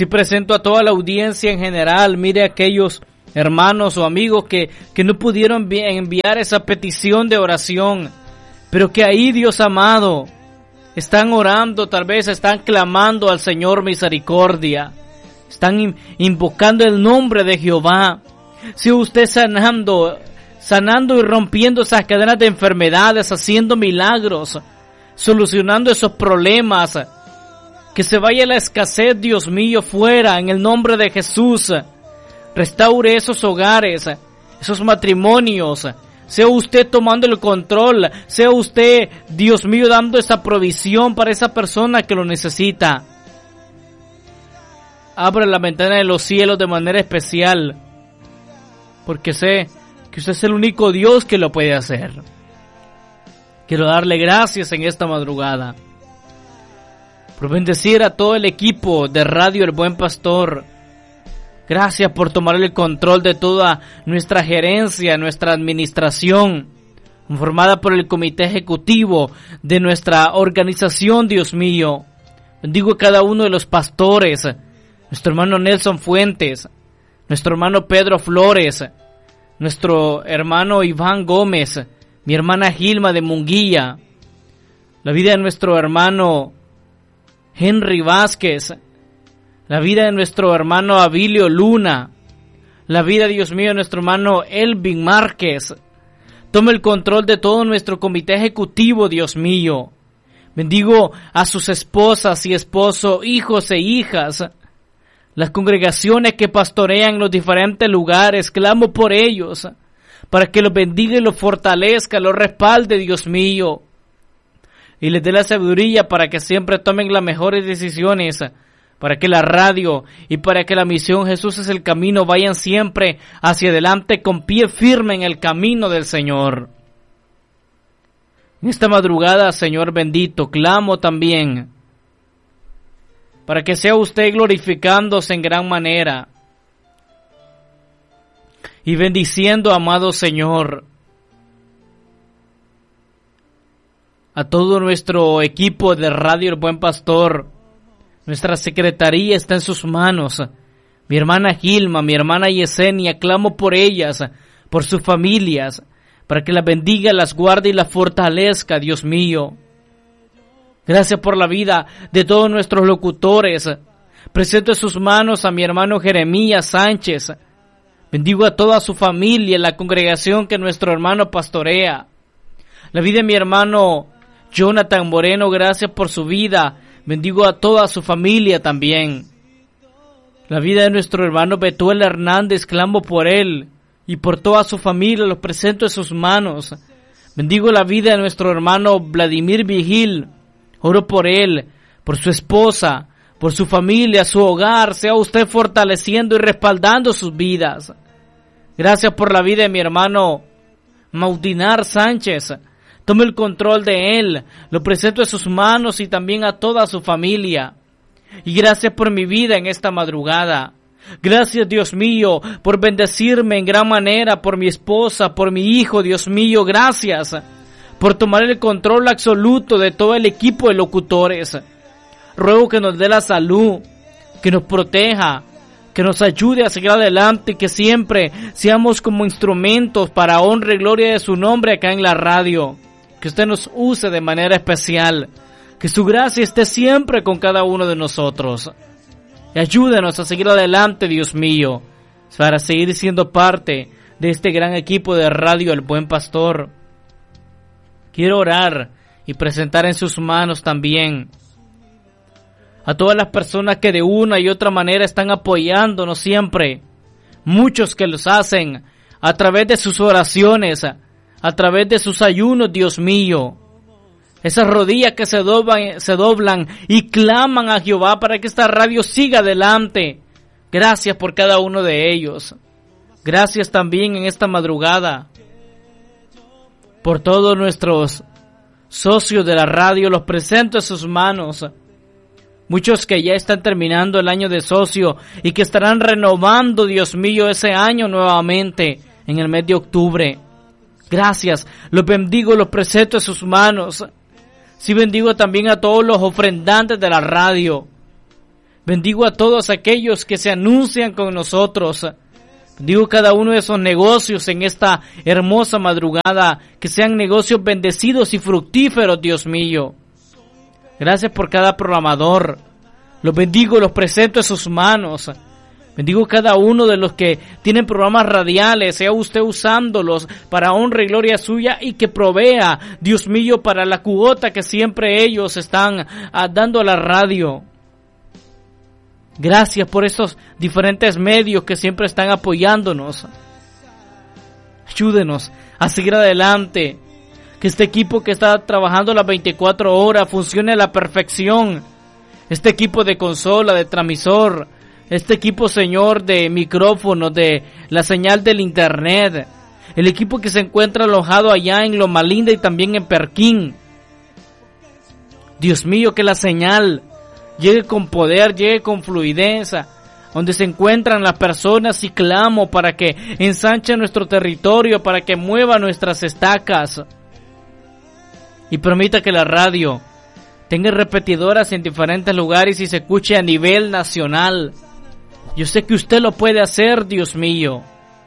Así presento a toda la audiencia en general. Mire aquellos hermanos o amigos que no pudieron enviar esa petición de oración, pero que ahí, Dios amado, están orando, tal vez están clamando al Señor misericordia, están invocando el nombre de Jehová. Si usted sanando y rompiendo esas cadenas de enfermedades, haciendo milagros, solucionando esos problemas, que se vaya la escasez, Dios mío, fuera, en el nombre de Jesús. Restaure esos hogares, esos matrimonios. Sea usted tomando el control, sea usted, Dios mío, dando esa provisión para esa persona que lo necesita. Abre la ventana de los cielos de manera especial, porque sé que usted es el único Dios que lo puede hacer. Quiero darle gracias en esta madrugada por bendecir a todo el equipo de Radio El Buen Pastor. Gracias por tomar el control de toda nuestra gerencia, nuestra administración, formada por el comité ejecutivo de nuestra organización, Dios mío. Bendigo a cada uno de los pastores, nuestro hermano Nelson Fuentes, nuestro hermano Pedro Flores, nuestro hermano Iván Gómez, mi hermana Gilma de Munguía, la vida de nuestro hermano Henry Vázquez, la vida de nuestro hermano Abilio Luna, la vida, Dios mío, de nuestro hermano Elvin Márquez. Toma el control de todo nuestro comité ejecutivo, Dios mío. Bendigo a sus esposas y esposos, hijos e hijas, las congregaciones que pastorean en los diferentes lugares. Clamo por ellos, para que los bendiga y los fortalezca, los respalde, Dios mío, y les dé la sabiduría para que siempre tomen las mejores decisiones, para que la radio y para que la misión Jesús es el camino vayan siempre hacia adelante con pie firme en el camino del Señor. En esta madrugada, Señor bendito, clamo también para que sea usted glorificándose en gran manera y bendiciendo, amado Señor, a todo nuestro equipo de Radio El Buen Pastor. Nuestra secretaría está en sus manos. Mi hermana Gilma, mi hermana Yesenia, clamo por ellas, por sus familias, para que las bendiga, las guarde y las fortalezca, Dios mío. Gracias por la vida de todos nuestros locutores. Presento en sus manos a mi hermano Jeremías Sánchez. Bendigo a toda su familia, la congregación que nuestro hermano pastorea. La vida de mi hermano Jonathan Moreno, gracias por su vida. Bendigo a toda su familia también. La vida de nuestro hermano Betuel Hernández, clamo por él y por toda su familia, los presento en sus manos. Bendigo la vida de nuestro hermano Vladimir Vigil. Oro por él, por su esposa, por su familia, su hogar. Sea usted fortaleciendo y respaldando sus vidas. Gracias por la vida de mi hermano Maudinar Sánchez. Tome el control de él, lo presento en sus manos y también a toda su familia. Y gracias por mi vida en esta madrugada. Gracias, Dios mío, por bendecirme en gran manera, por mi esposa, por mi hijo, Dios mío. Gracias por tomar el control absoluto de todo el equipo de locutores. Ruego que nos dé la salud, que nos proteja, que nos ayude a seguir adelante y que siempre seamos como instrumentos para honra y gloria de su nombre acá en la radio. Que usted nos use de manera especial. Que su gracia esté siempre con cada uno de nosotros. Y ayúdenos a seguir adelante, Dios mío, para seguir siendo parte de este gran equipo de Radio El Buen Pastor. Quiero orar y presentar en sus manos también a todas las personas que de una y otra manera están apoyándonos siempre. Muchos que los hacen a través de sus oraciones, a través de sus ayunos, Dios mío. Esas rodillas que se doblan y claman a Jehová para que esta radio siga adelante. Gracias por cada uno de ellos. Gracias también en esta madrugada por todos nuestros socios de la radio. Los presento en sus manos. Muchos que ya están terminando el año de socio y que estarán renovando, Dios mío, ese año nuevamente en el mes de octubre. Gracias, los bendigo, los presento en sus manos. Sí, bendigo también a todos los ofrendantes de la radio. Bendigo a todos aquellos que se anuncian con nosotros. Bendigo cada uno de esos negocios en esta hermosa madrugada, que sean negocios bendecidos y fructíferos, Dios mío. Gracias por cada programador. Los bendigo, los presento en sus manos. Bendigo cada uno de los que tienen programas radiales, sea usted usándolos para honra y gloria suya, y que provea, Dios mío, para la cuota que siempre ellos están dando a la radio. Gracias por esos diferentes medios que siempre están apoyándonos. Ayúdenos a seguir adelante. Que este equipo que está trabajando las 24 horas funcione a la perfección. Este equipo de consola, de transmisor, este equipo, Señor, de micrófono, de la señal del internet, el equipo que se encuentra alojado allá en Loma Linda y también en Perquín. Dios mío, que la señal llegue con poder, llegue con fluidez, donde se encuentran las personas, y clamo para que ensanche nuestro territorio, para que mueva nuestras estacas y permita que la radio tenga repetidoras en diferentes lugares y se escuche a nivel nacional. Yo sé que usted lo puede hacer, Dios mío,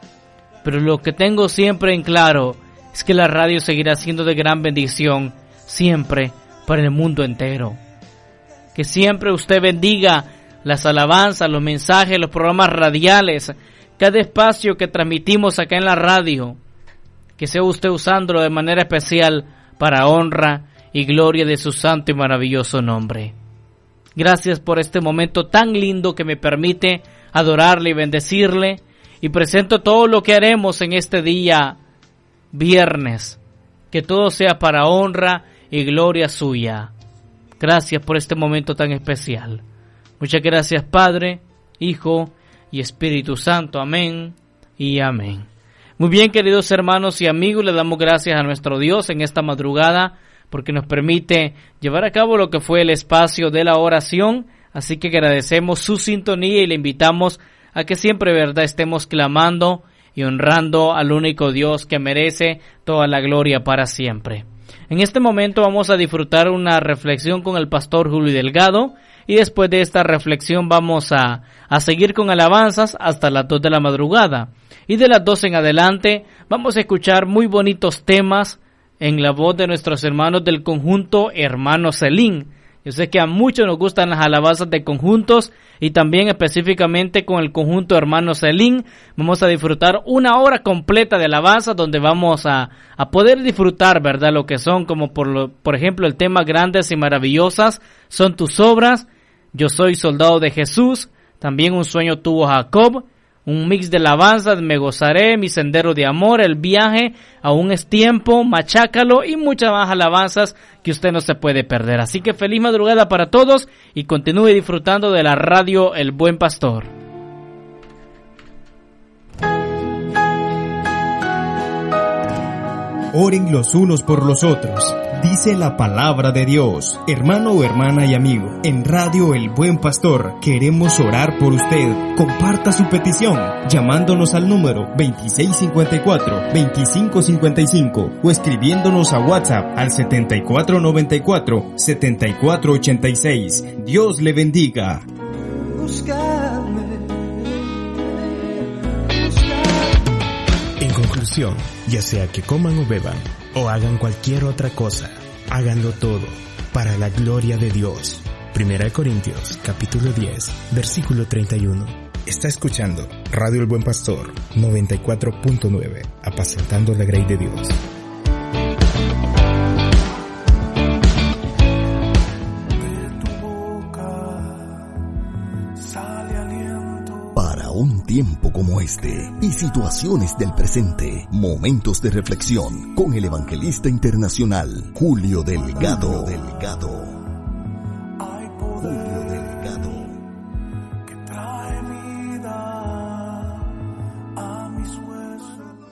pero lo que tengo siempre en claro es que la radio seguirá siendo de gran bendición, siempre, para el mundo entero. Que siempre usted bendiga las alabanzas, los mensajes, los programas radiales, cada espacio que transmitimos acá en la radio, que sea usted usándolo de manera especial para honra y gloria de su santo y maravilloso nombre. Gracias por este momento tan lindo que me permite adorarle y bendecirle, y presento todo lo que haremos en este día viernes, que todo sea para honra y gloria suya. Gracias por este momento tan especial. Muchas gracias, Padre, Hijo y Espíritu Santo. Amén y amén. Muy bien, queridos hermanos y amigos, le damos gracias a nuestro Dios en esta madrugada, porque nos permite llevar a cabo lo que fue el espacio de la oración. Así que agradecemos su sintonía y le invitamos a que siempre, verdad, estemos clamando y honrando al único Dios que merece toda la gloria para siempre. En este momento vamos a disfrutar una reflexión con el pastor Julio Delgado, y después de esta reflexión vamos a seguir con alabanzas hasta las 2 de la madrugada. Y de las 2 en adelante vamos a escuchar muy bonitos temas en la voz de nuestros hermanos del conjunto Hermanos Celín. Yo sé que a muchos nos gustan las alabanzas de conjuntos, y también específicamente con el conjunto Hermanos Celín vamos a disfrutar una hora completa de alabanzas, donde vamos a poder disfrutar, verdad, lo que son, como por ejemplo el tema Grandes y Maravillosas son tus obras, Yo soy soldado de Jesús, también Un sueño tuvo Jacob, un mix de alabanzas, Me gozaré, Mi sendero de amor, El viaje, Aún es tiempo, Machácalo, y muchas más alabanzas que usted no se puede perder. Así que feliz madrugada para todos, y continúe disfrutando de la radio El Buen Pastor. Oren los unos por los otros, dice la palabra de Dios. Hermano o hermana y amigo, en Radio El Buen Pastor queremos orar por usted. Comparta su petición llamándonos al número 2654-2555 o escribiéndonos a WhatsApp al 7494-7486. Dios le bendiga. En conclusión, ya sea que coman o beban, o hagan cualquier otra cosa, háganlo todo para la gloria de Dios. 1 Corintios, capítulo 10, versículo 31. Está escuchando Radio El Buen Pastor, 94.9, apacentando la grey de Dios. Para un tiempo como este y situaciones del presente, momentos de reflexión con el evangelista internacional Julio Delgado. Dios te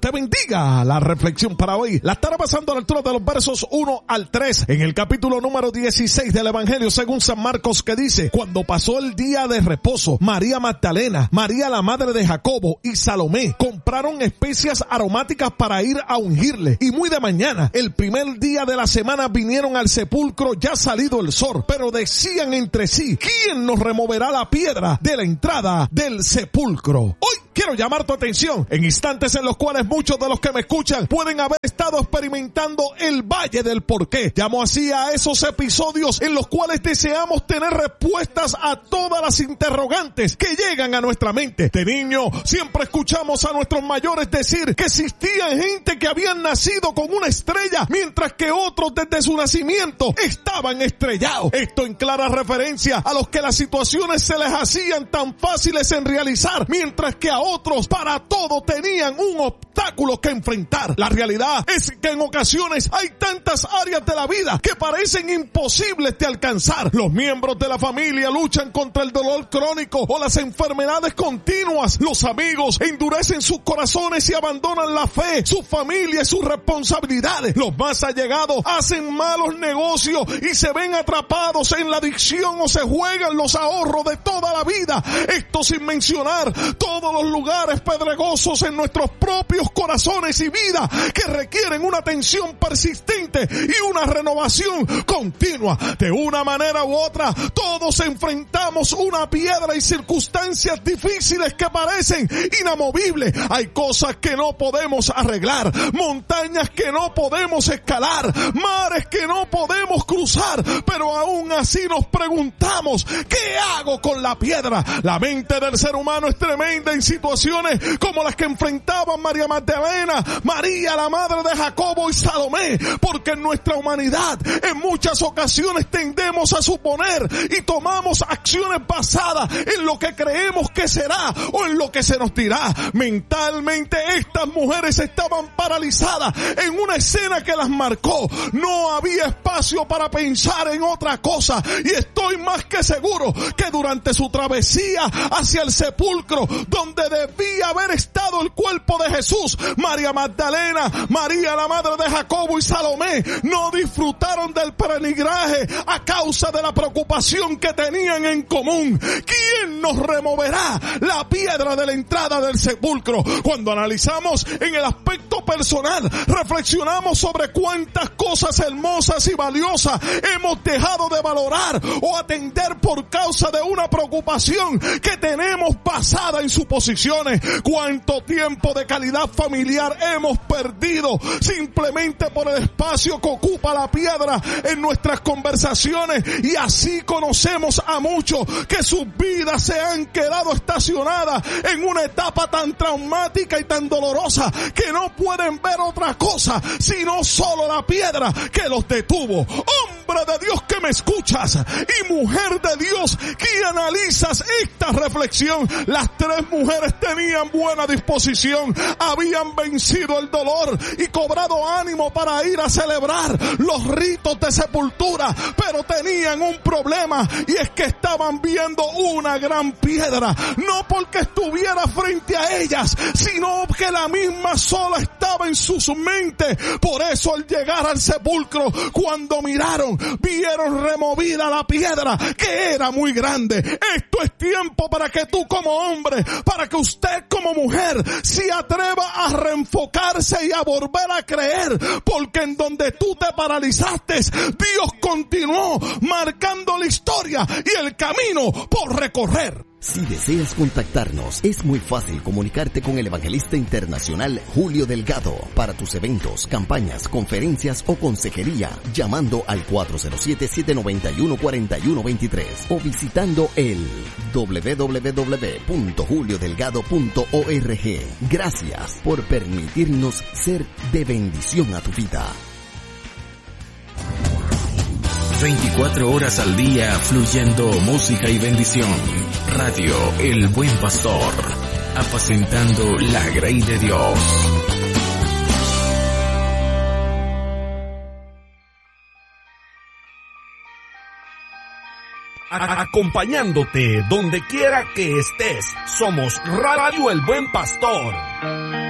te bendiga. La reflexión para hoy la estará pasando a la altura de los versos 1 al 3 en el capítulo número 16 del Evangelio según San Marcos, que dice: cuando pasó el día de reposo, María Magdalena, María la madre de Jacobo y Salomé compraron especias aromáticas para ir a ungirle. Y muy de mañana, el primer día de la semana, vinieron al sepulcro ya salido el sol, pero decían entre sí: ¿quién nos removerá la piedra de la entrada del sepulcro? Hoy quiero llamar tu atención en instantes en los cuales muchos de los que me escuchan pueden haber estado experimentando el valle del porqué. Llamo así a esos episodios en los cuales deseamos tener respuestas a todas las interrogantes que llegan a nuestra mente. De niño siempre escuchamos a nuestros mayores decir que existían gente que habían nacido con una estrella, mientras que otros desde su nacimiento estaban estrellados. Esto en clara referencia a los que las situaciones se les hacían tan fáciles en realizar, mientras que a otros para todo tenían un obstáculo que enfrentar. La realidad es que en ocasiones hay tantas áreas de la vida que parecen imposibles de alcanzar. Los miembros de la familia luchan contra el dolor crónico o las enfermedades continuas. Los amigos endurecen sus corazones y abandonan la fe, su familia y sus responsabilidades. Los más allegados hacen malos negocios y se ven atrapados en la adicción o se juegan los ahorros de toda la vida. Esto sin mencionar todos los lugares pedregosos en nuestros propios corazones y vida que requieren una atención persistente y una renovación continua. De una manera u otra, todos enfrentamos una piedra y circunstancias difíciles que parecen inamovibles. Hay cosas que no podemos arreglar, montañas que no podemos escalar, mares que no podemos cruzar, pero aún así nos preguntamos: ¿qué hago con la piedra? La mente del ser humano es tremenda en situaciones como las que enfrentaban María Magdalena, María la madre de Jacobo y Salomé, porque en nuestra humanidad en muchas ocasiones tendemos a suponer y tomamos acciones basadas en lo que creemos que será o en lo que se nos dirá. Mentalmente estas mujeres estaban paralizadas en una escena que las marcó. No había espacio para pensar en otra cosa, y estoy más que seguro que durante su travesía hacia el sepulcro donde debía haber estado el cuerpo de Jesús, María Magdalena, María la madre de Jacobo y Salomé no disfrutaron del peregrinaje a causa de la preocupación que tenían en común. ¿Quién nos removerá la piedra de la entrada del sepulcro? Cuando analizamos en el aspecto personal, reflexionamos sobre cuántas cosas hermosas y valiosas hemos dejado de valorar o atender por causa de una preocupación que tenemos basada en suposiciones. Cuánto tiempo de calidad familiar hemos perdido simplemente por el espacio que ocupa la piedra en nuestras conversaciones, y así conocemos a muchos que sus vidas se han quedado estacionadas en una etapa tan traumática y tan dolorosa que no pueden ver otra cosa sino solo la piedra que los detuvo. Hombre de Dios que me escuchas, y mujer de Dios que analizas esta reflexión, las tres mujeres tenían buena disposición, habían vencido el dolor y cobrado ánimo para ir a celebrar los ritos de sepultura, pero tenían un problema, y es que estaban viendo una gran piedra, no porque estuviera frente a ellas, sino que la misma sola estaba en sus mentes. Por eso al llegar al sepulcro, cuando miraron, vieron removida la piedra, que era muy grande. Esto es tiempo para que tú como hombre, para que usted como mujer se atreva a reenfocarse y a volver a creer, porque en donde tú te paralizaste, Dios continuó marcando la historia y el camino por recorrer. Si deseas contactarnos, es muy fácil comunicarte con el evangelista internacional Julio Delgado para tus eventos, campañas, conferencias o consejería, llamando al 407-791-4123 o visitando el www.juliodelgado.org. Gracias por permitirnos ser de bendición a tu vida. 24 horas al día fluyendo música y bendición. Radio El Buen Pastor, apacentando la grey de Dios. Acompañándote donde quiera que estés. Somos Radio El Buen Pastor.